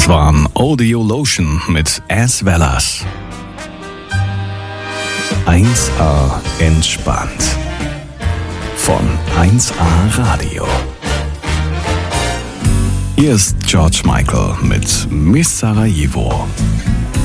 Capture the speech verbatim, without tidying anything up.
Das waren Audio Lotion mit As Well As. eins A entspannt. Von eins A Radio. Hier ist George Michael mit Miss Sarajevo.